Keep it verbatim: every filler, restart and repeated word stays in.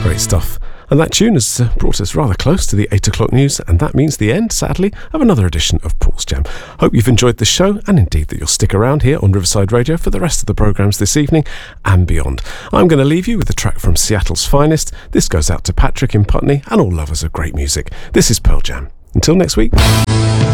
Great stuff. And that tune has uh, brought us rather close to the eight o'clock news, and that means the end, sadly, of another edition of Paul's Jam. Hope you've enjoyed the show, and indeed that you'll stick around here on Riverside Radio for the rest of the programmes this evening and beyond. I'm going to leave you with a track from Seattle's finest. This goes out to Patrick in Putney and all lovers of great music. This is Pearl Jam. Until next week.